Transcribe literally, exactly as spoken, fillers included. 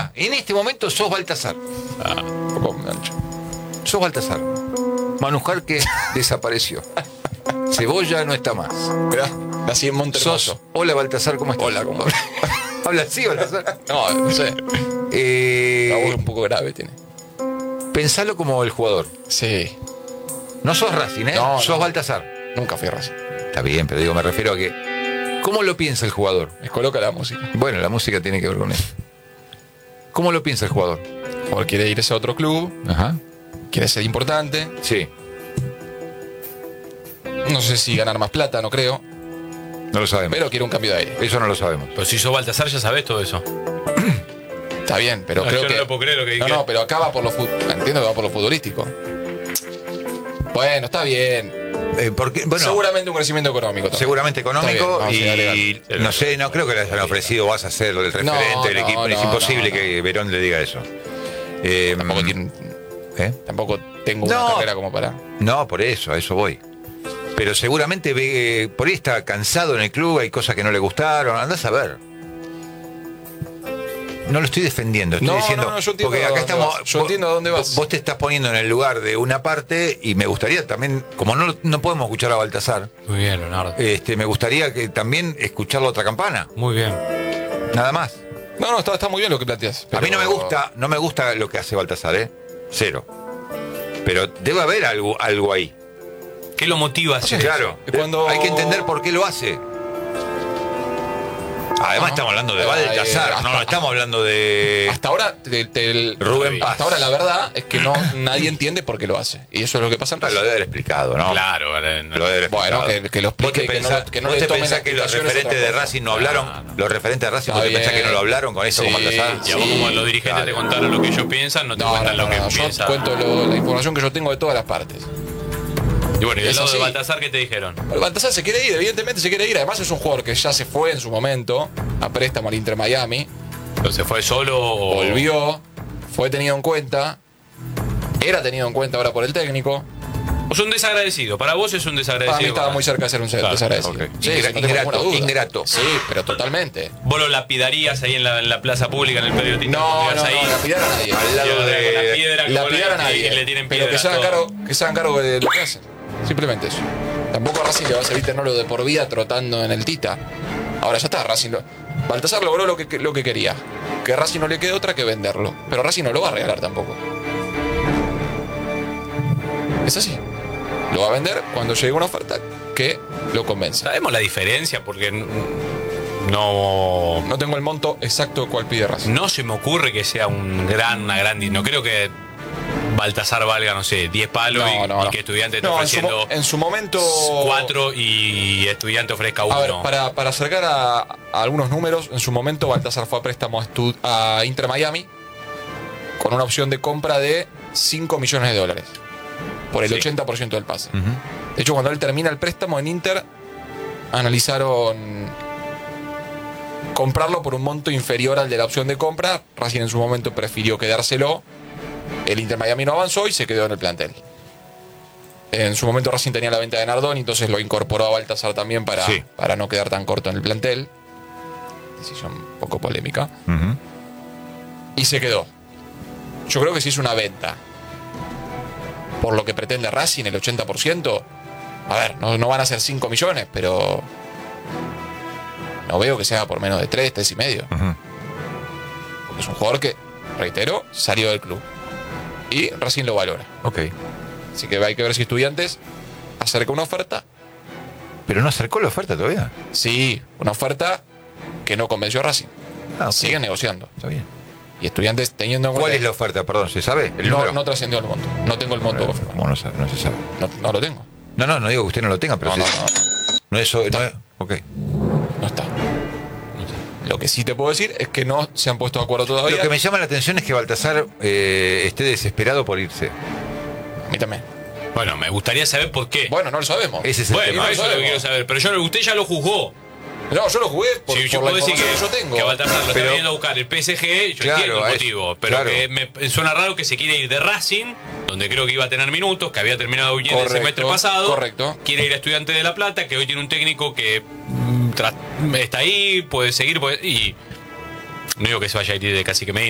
Ahora, en este momento sos Baltasar. Ah, un poco gancho. Sos Baltasar. Manujar que desapareció. Cebolla no está más. Mirá, nací en Monte Sos, Hermoso. hola Baltasar, ¿cómo estás? Hola, ¿cómo? Habla así, Baltasar. No, no sé. Eh, La voz un poco grave tiene. Pensalo como el jugador. Sí. No sos Racing, ¿eh? No, sos no. Baltasar. Nunca fui a Racing. Está bien, pero digo, me refiero a que... ¿Cómo lo piensa el jugador? Me coloca la música. Bueno, la música tiene que ver con eso. ¿Cómo lo piensa el jugador? El jugador quiere irse a otro club, Ajá. quiere ser importante. Sí. No sé si ganar más plata, no creo. No lo sabemos. Pero quiere un cambio de aire. Eso no lo sabemos. Pero si sos Baltasar ya sabés todo eso. Está bien, pero No, creo yo que... no lo puedo creer lo que No, dije. no, pero acá va por lo fut... Entiendo que va por lo futbolístico. Bueno, está bien. Eh, porque, bueno, Seguramente un crecimiento económico también. seguramente económico Está bien, vamos a y llegar no sé, no creo que le hayan ofrecido vas a ser el referente No, del no, equipo. Es no, imposible no, que Verón le diga eso. Eh, Tampoco, tiene- ¿eh? tampoco tengo una No. carrera como para... No, por eso, a eso voy. Pero seguramente ve, por ahí está cansado en el club, hay cosas que no le gustaron, andás a ver. No lo estoy defendiendo, estoy No, diciendo. no, no, yo entiendo porque a acá dónde estamos. vas. Yo vos- entiendo a dónde vas. Vos te estás poniendo en el lugar de una parte y me gustaría también, como no, no podemos escuchar a Baltasar, Muy bien, Leonardo. este, me gustaría que también escuchar la otra campana, Muy bien. nada más. No, no, está, está muy bien lo que planteas. A mí no me gusta, no me gusta lo que hace Baltasar, ¿eh? Cero. Pero debe haber algo, algo ahí. ¿Qué lo motiva a hacer eso? Claro. Es cuando- Hay que entender por qué lo hace. Además No, estamos hablando de eh, Baltasar, hasta- no, no estamos hablando de... Hasta ahora, te- te- Rubén Paz. hasta ahora la verdad es que no nadie entiende por qué lo hace. Y eso es lo que pasa en Lo Racing. debe haber explicado, ¿no? Claro, vale, no. Lo debe haber Bueno, explicado. que- que lo ¿Vos te explique, que no pensás, lo- que no vos le te tomen pensás que los explicaciones referentes otra de cosa? Racing no hablaron? No, no. Los referentes de Racing, ¿vos Está te pensás bien. que no lo hablaron con eso, Sí, con Baltasar? Y a vos como los dirigentes Claro. te contaron lo que ellos piensan, no te No, no, cuentan no, lo que no, yo piensan. cuento lo- la información que yo tengo de todas las partes. Y bueno, y del Es lado de así. Baltasar, ¿qué te dijeron? El Baltasar se quiere ir, evidentemente se quiere ir. Además es un jugador que ya se fue en su momento a préstamo al Inter Miami. ¿Pero se fue solo o...? Volvió, fue tenido en cuenta. Era tenido en cuenta ahora por el técnico. O es un desagradecido. Para vos es un desagradecido. Para mí estaba muy cerca de ser un Claro, desagradecido. ok. Sí, Ingra- no tengo ingrato, ninguna duda. ingrato. Sí, pero totalmente. ¿Vos lo lapidarías ahí en la, en la plaza pública, en el predio Tinto? No, no, Pondrías no, ahí, lapidar a nadie. Al lado con la de... piedra que Lapidar a vos le- nadie. y le tienen Pero que piedras, se hagan todo. cargo, que se hagan cargo de lo que hacen. Simplemente eso. Tampoco a Racing le va a servir tenerlo de por vida trotando en el Tita. Ahora ya está, Racing lo... Baltasar logró lo que, lo que quería. Que a Racing no le quede otra que venderlo. Pero Racing no lo va a regalar tampoco. Es así. Lo va a vender cuando llegue una oferta que lo convence. Sabemos la diferencia porque n- no... No tengo el monto exacto cual pide Racing. No se me ocurre que sea un gran, una gran... No creo que Baltasar valga, no sé, diez palos No, y, no, y no. que Estudiante esté No, en su, ofreciendo mo- en su momento... cuatro y Estudiante ofrezca uno. A ver, para, para acercar a, a algunos números, en su momento Baltasar fue a préstamo a, Estu- a Inter Miami con una opción de compra de cinco millones de dólares por el Sí. ochenta por ciento del pase. Ujú. De hecho, cuando él termina el préstamo en Inter, analizaron comprarlo por un monto inferior al de la opción de compra. Racing en su momento prefirió quedárselo. El Inter Miami no avanzó y se quedó en el plantel. En su momento Racing tenía la venta de Nardoni, entonces lo incorporó a Baltasar también para, Sí. para no quedar tan corto en el plantel. Decisión un poco polémica. Ujú. Y se quedó. Yo creo que si es una venta por lo que pretende Racing, el ochenta por ciento, a ver, no, no van a ser cinco millones, pero no veo que sea por menos de tres, tres y medio. Ujú. Porque es un jugador que, reitero, salió del club. Y Racing lo valora. Ok. Así que hay que ver si Estudiantes acerca una oferta. Pero no acercó la oferta todavía. Sí, una oferta que no convenció a Racing. Ah, ok. Siguen negociando. Está bien. Y Estudiantes teniendo en ¿Cuál cuenta... es la oferta? Perdón, ¿se sabe? ¿El No, número? no trascendió el monto. No tengo el monto confirmado. ¿Cómo no, sabe? No se sabe. No, no lo tengo. No, no, no digo que usted no lo tenga, pero No, no, sí- no. no es eso. No es- ok. No está. Lo que sí te puedo decir es que no se han puesto de acuerdo todavía. Lo que me llama la atención es que Baltasar eh, esté desesperado por irse. A mí también. Bueno, me gustaría saber por qué. Bueno, no lo sabemos. Ese es el Bueno, tema. no lo eso es lo que sabemos. quiero saber. Pero yo, usted ya lo juzgó. No, yo lo jugué por, Si yo por la puedo decir que, información que yo tengo. que Baltasar lo está Pero- viniendo a buscar el P S G, yo Claro, entiendo a el eso, motivo. Pero claro. que me suena raro que se quiere ir de Racing, donde creo que iba a tener minutos, que había terminado bien el Correcto, semestre pasado. correcto. Quiere ir a Estudiante de La Plata, que hoy tiene un técnico que mm, tra- está ahí, puede seguir, puede- y no digo que se vaya a ir de Cacique Medina.